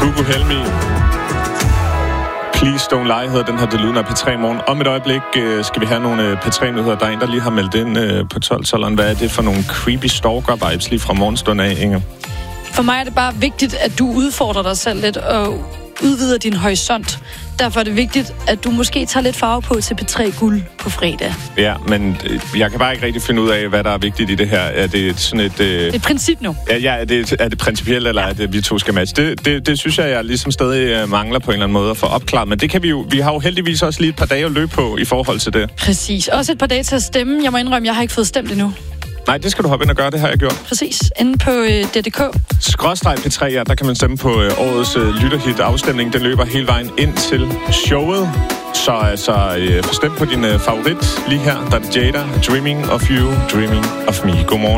Hugo Helmi. Please Don't Lie hedder den her, det lyder af P3 Morgen. Om et øjeblik skal vi have nogle P3-nyheder. Der er en, der lige har meldt ind på 12-12'eren. Hvad er det for nogle creepy stalker-vibes lige fra morgenstund af, Inge? For mig er det bare vigtigt, at du udfordrer dig selv lidt og udvider din horisont. Derfor er det vigtigt, at du måske tager lidt farve på til P3 Guld på fredag. Ja, men jeg kan bare ikke rigtig finde ud af, hvad der er vigtigt i det her. Er det sådan et... Det er et princip nu. Ja, er det principielt, eller er det, vi to skal matche? Det synes jeg ligesom stadig mangler på en eller anden måde at få opklaret. Men det kan vi jo... Vi har jo heldigvis også lige et par dage at løbe på i forhold til det. Præcis. Også et par dage til at stemme. Jeg må indrømme, jeg har ikke fået stemt endnu. Nej, det skal du hoppe ind og gøre, det har jeg gjort. Præcis. Inde på DDK. / P3, ja, der kan man stemme på årets lytterhit-afstemning. Den løber hele vejen ind til showet. Så stem på din favorit lige her. Der er det Jada, Dreaming of You, Dreaming of Me. Godmorgen.